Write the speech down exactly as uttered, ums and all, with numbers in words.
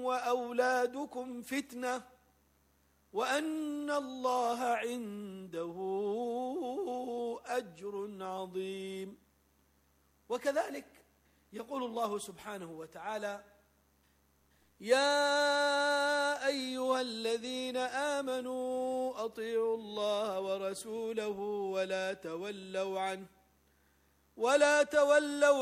وأولادكم فتنة وأن الله عنده أجر عظيم. وكذلك يقول الله سبحانه وتعالى: يا أيها الذين آمنوا أطيعوا الله ورسوله ولا تولوا عنه ولا تولوا